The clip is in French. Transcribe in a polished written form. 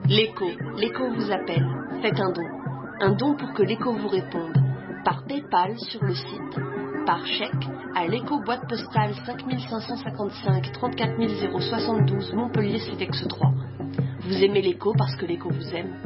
L'écho vous appelle. Faites un don. Un don pour que l'écho vous réponde. Par PayPal sur le site. Par chèque à l'écho boîte postale 5555 34 072 Montpellier CEDEX 3. Vous aimez l'écho parce que l'écho vous aime.